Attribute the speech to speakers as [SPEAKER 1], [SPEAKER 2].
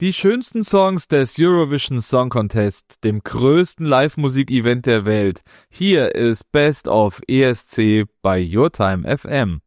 [SPEAKER 1] Die schönsten Songs des Eurovision Song Contest, dem größten Live-Musik-Event der Welt. Hier ist Best of ESC bei Your Time FM.